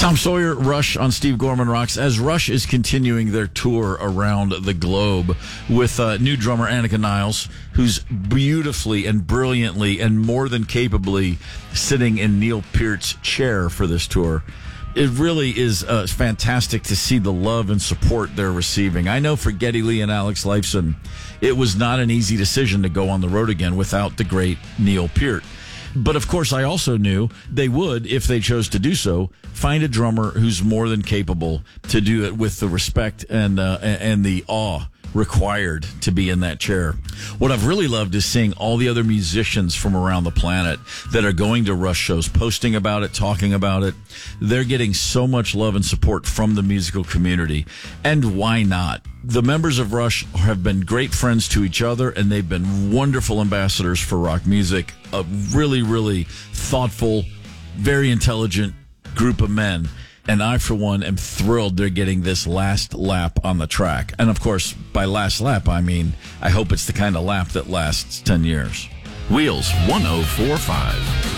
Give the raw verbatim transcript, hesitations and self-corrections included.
Tom Sawyer, Rush on Steve Gorman Rocks, as Rush is continuing their tour around the globe with uh, new drummer Annika Niles, who's beautifully and brilliantly and more than capably sitting in Neil Peart's chair for this tour. It really is uh, fantastic to see the love and support they're receiving. I know for Geddy Lee and Alex Lifeson, it was not an easy decision to go on the road again without the great Neil Peart. But, of course, I also knew they would, if they chose to do so, find a drummer who's more than capable to do it with the respect and uh, and the awe required to be in that chair. What I've really loved is seeing all the other musicians from around the planet that are going to Rush shows, posting about it, talking about it. They're getting so much love and support from the musical community. And why not? The members of Rush have been great friends to each other, and they've been wonderful ambassadors for rock music. A really, really thoughtful, very intelligent group of men. And I, for one, am thrilled they're getting this last lap on the track. And, of course, by last lap, I mean, I hope it's the kind of lap that lasts ten years. Wheels one oh four point five.